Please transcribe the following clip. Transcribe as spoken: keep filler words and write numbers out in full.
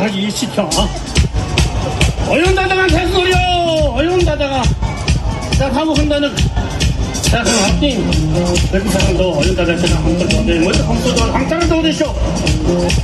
하기 시켜. 어윤다다가 개소리요. 어윤다다가 자 하고 한다는 자 그럼 합팅. 그렇게 사람도 어윤다다가 한번 더 내. 먼저 한번 더 한자를 더 되쇼.